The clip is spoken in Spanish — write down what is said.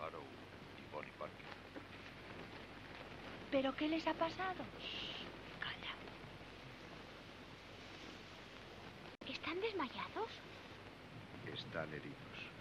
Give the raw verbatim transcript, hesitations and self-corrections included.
Barrow y Bonnie Parker. ¿Pero qué les ha pasado? Shh, Calla. ¿Están desmayados? están heridos.